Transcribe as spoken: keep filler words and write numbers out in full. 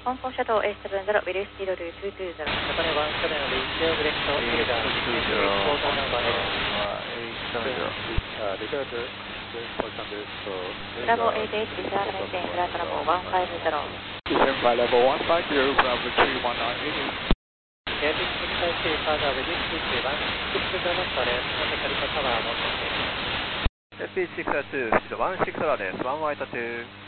香港シャドウ エーセブンゼロ ウィルスピードルツーツーゼロ。 高値は去年よりレオブレクトイルダー、コーダーナンバーブラボー エイトエイト ディスアーメンテンフライトラボワンファイブゼロ。 Descend by level one five zero, Bravo three one nine eight. Getting sixty further within P C one six zero left, Monte Carlo Tower one one eight. P six two, speed one six zero です。ワンワイトツー。